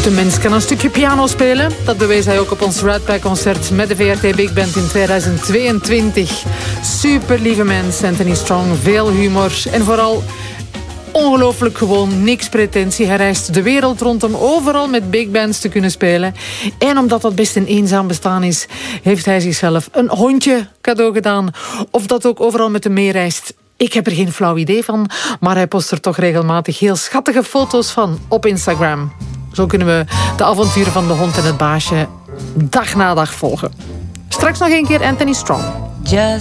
De mens kan een stukje piano spelen. Dat bewees hij ook op ons Rat-Pack-concert met de VRT Big Band in 2022. Super lieve mens, Anthony Strong. Veel humor en vooral ongelooflijk gewoon, niks pretentie. Hij reist de wereld rond om overal met big bands te kunnen spelen. En omdat dat best een eenzaam bestaan is, heeft hij zichzelf een hondje cadeau gedaan. Of dat ook overal met hem meereist. Ik heb er geen flauw idee van, maar hij post er toch regelmatig heel schattige foto's van op Instagram. Zo kunnen we de avonturen van de hond en het baasje dag na dag volgen. Straks nog een keer Anthony Strong. Just